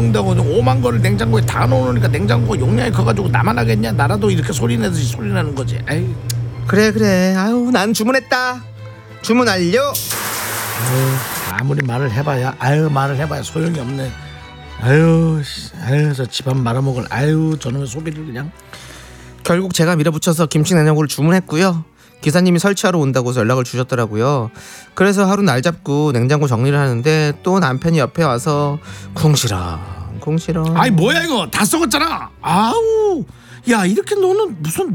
먹는다고 5만 거를 냉장고에 다 넣어놓으니까 냉장고가 용량이 커가지고 나만 하겠냐? 나라도 이렇게 소리내듯이 소리나는 거지. 아이. 그래. 아유, 난 주문했다. 주문 완료. 아무리 말을 해봐야 소용이 없네. 아유 저 집안 말아먹을 저놈의 소비를 그냥. 결국 제가 밀어붙여서 김치 냉장고를 주문했고요. 기사님이 설치하러 온다고 해서 연락을 주셨더라고요. 그래서 하루 날 잡고 냉장고 정리를 하는데 또 남편이 옆에 와서 궁시렁. 아이 뭐야 이거 다 썩었잖아. 아우 야 이렇게 너는 무슨